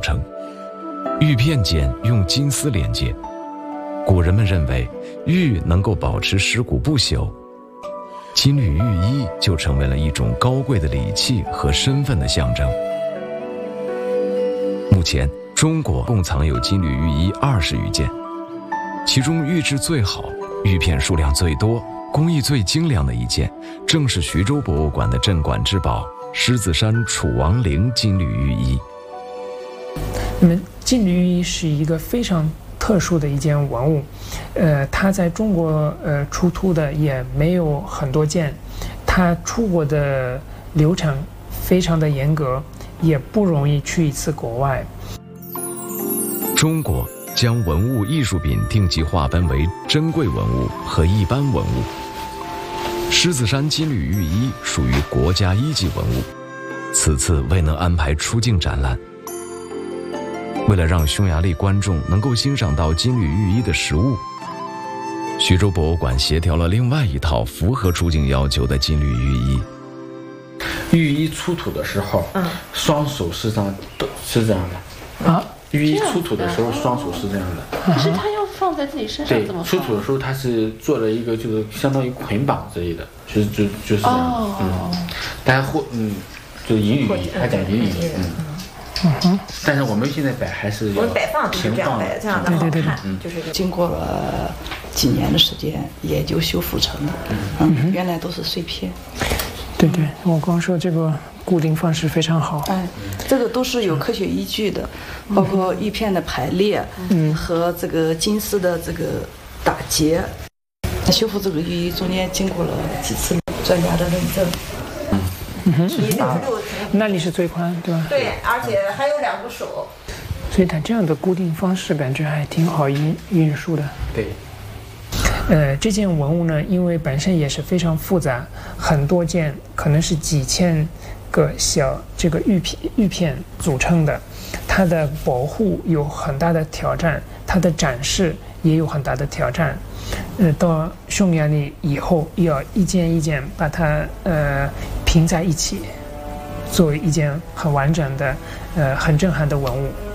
成，玉片间用金丝连接。古人们认为玉能够保持尸骨不朽，金缕玉衣就成为了一种高贵的礼器和身份的象征。目前中国共藏有金缕玉衣20余件，其中玉质最好、玉片数量最多、工艺最精良的一件，正是徐州博物馆的镇馆之宝狮子山楚王陵金缕玉衣。 那么金缕玉衣是一个非常特殊的一件文物，它在中国出土的也没有很多件，它出国的流程非常的严格，也不容易去一次国外。 中国将文物艺术品定级划分为珍贵文物和一般文物。狮子山金缕玉衣属于国家1级文物，此次未能安排出境展览。为了让匈牙利观众能够欣赏到金缕玉衣的实物，徐州博物馆协调了另外一套符合出境要求的金缕玉衣。 玉衣出土的时候，双手是这样的啊。玉衣出土的时候，双手是这样的。 可是他要放在自己身上怎么放？ 出土的时候，他是做了一个就是相当于捆绑之类的，就是这样。大家就是银缕衣，还讲银缕衣。但是我们现在还是我们摆放就是这样摆，这样的好看。就是经过了几年的时间，也就修复成了。原来都是碎片。 对，我光说这个固定方式非常好。 这个都是有科学依据的，包括玉片的排列，和这个金丝的这个打结。修复这个玉衣中间经过了几次专家的认证。 那里是最宽，对吧？ 对，而且还有2个手。 所以它这样的固定方式感觉还挺好运输的。 对。 这件文物呢，因为本身也是非常复杂，很多件可能是几千个小这个玉片组成的，它的保护有很大的挑战，它的展示也有很大的挑战。到匈牙利以后，要一件一件把它拼在一起，作为一件很完整的、很震撼的文物。